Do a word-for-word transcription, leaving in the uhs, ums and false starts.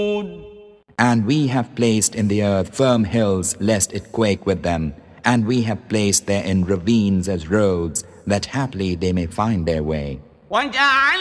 And we have placed in the earth firm hills lest it quake with them, and we have placed therein ravines as roads, that haply they may find their way.